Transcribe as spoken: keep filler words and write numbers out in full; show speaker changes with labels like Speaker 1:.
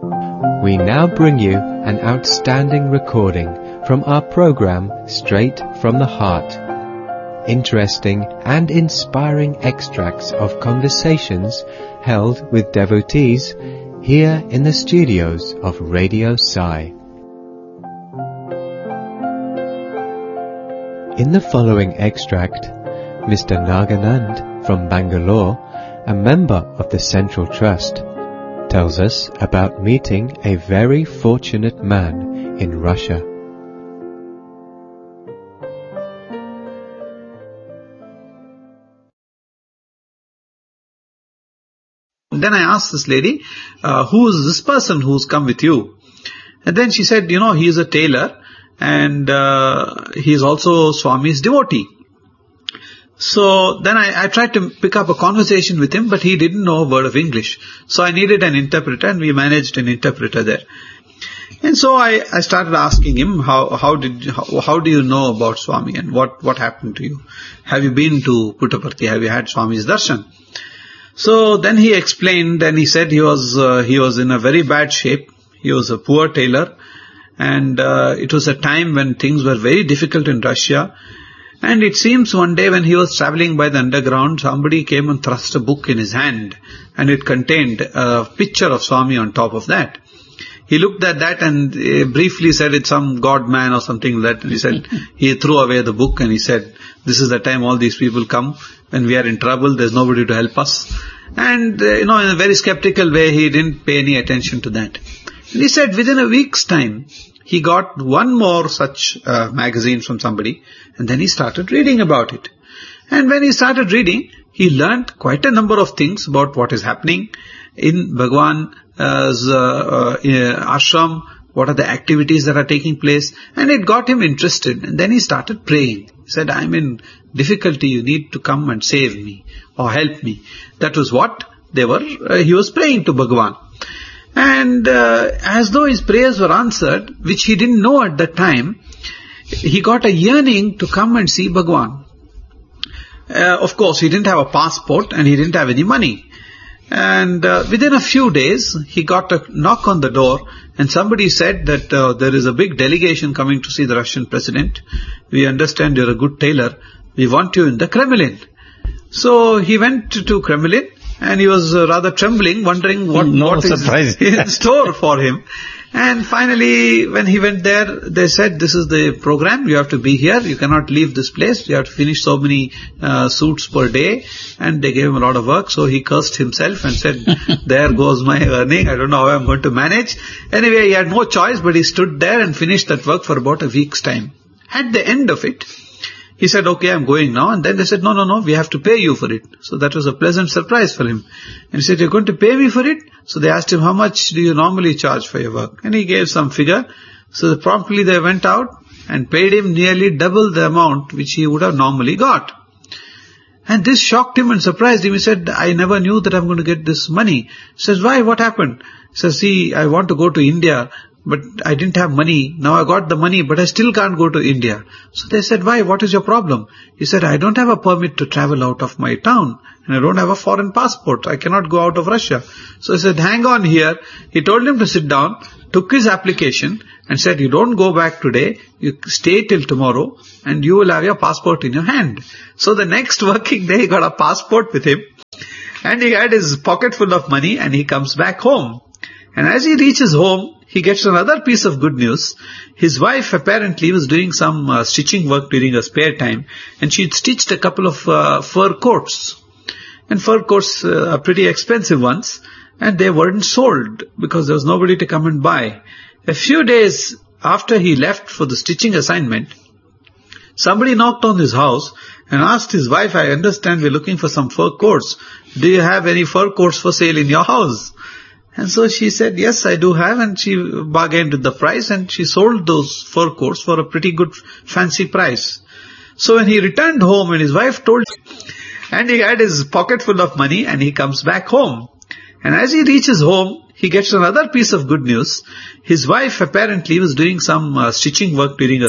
Speaker 1: We now bring you an outstanding recording from our program Straight from the Heart. Interesting and inspiring extracts of conversations held with devotees here in the studios of Radio Sai. In the following extract, Mister Naganand from Bangalore, a member of the Central Trust, tells us about meeting a very fortunate man in Russia.
Speaker 2: Then I asked this lady, uh, who is this person who's come with you? And then she said, you know, he is a tailor and uh, he is also Swami's devotee. So then I, I tried to pick up a conversation with him, but he didn't know a word of English. So I needed an interpreter, and we managed an interpreter there. And so I, I started asking him, how, how did, how, how do you know about Swami and what, what happened to you? Have you been to Puttaparthi? Have you had Swami's darshan? So then he explained, and he said he was, uh, he was in a very bad shape. He was a poor tailor, and uh, it was a time when things were very difficult in Russia. And it seems one day when he was traveling by the underground, somebody came and thrust a book in his hand, and it contained a picture of Swami on top of that. He looked at that and uh, briefly said it's some god man or something like that. And he said, he threw away the book and he said, this is the time all these people come. When we are in trouble, there's nobody to help us. And, uh, you know, in a very skeptical way, he didn't pay any attention to that. And he said within a week's time, he got one more such uh, magazine from somebody, and then he started reading about it. And when he started reading, he learnt quite a number of things about what is happening in Bhagwan's uh, uh, ashram, what are the activities that are taking place, and it got him interested. And then he started praying. He said, I'm in difficulty, you need to come and save me or help me. That was what they were, uh, he was praying to Bhagwan. And uh, as though his prayers were answered, which he didn't know at that time, he got a yearning to come and see Bhagwan. Uh, of course, he didn't have a passport and he didn't have any money. And uh, within a few days, he got a knock on the door, and somebody said that uh, there is a big delegation coming to see the Russian president. We understand you're a good tailor. We want you in the Kremlin. So he went to Kremlin. And he was uh, rather trembling, wondering what,
Speaker 3: no
Speaker 2: what is in store for him. And finally, when he went there, they said, this is the program, you have to be here, you cannot leave this place, you have to finish so many uh, suits per day. And they gave him a lot of work, so he cursed himself and said, there goes my earning, I don't know how I'm going to manage. Anyway, he had no choice, but he stood there and finished that work for about a week's time. At the end of it, he said, okay, I'm going now. And then they said, no, no, no, we have to pay you for it. So that was a pleasant surprise for him. And he said, you're going to pay me for it? So they asked him, how much do you normally charge for your work? And he gave some figure. So promptly they went out and paid him nearly double the amount which he would have normally got. And this shocked him and surprised him. He said, I never knew that I'm going to get this money. He says, why? What happened? He says, see, I want to go to India, but I didn't have money. Now I got the money, but I still can't go to India. So they said, why? What is your problem? He said, I don't have a permit to travel out of my town, and I don't have a foreign passport. I cannot go out of Russia. So I said, hang on here. He told him to sit down, took his application and said, you don't go back today. You stay till tomorrow and you will have your passport in your hand. So the next working day, he got a passport with him and he had his pocket full of money, and he comes back home. And as he reaches home, he gets another piece of good news. His wife apparently was doing some uh, stitching work during her spare time, and she'd stitched a couple of uh, fur coats. And fur coats uh, are pretty expensive ones, and they weren't sold because there was nobody to come and buy. A few days after he left for the stitching assignment, somebody knocked on his house and asked his wife, I understand we're looking for some fur coats. Do you have any fur coats for sale in your house? And so she said, yes, I do have, and she bargained with the price, and she sold those fur coats for a pretty good fancy price. So when he returned home and his wife told him, and he had his pocket full of money, and he comes back home. And as he reaches home, he gets another piece of good news. His wife apparently was doing some uh, stitching work during a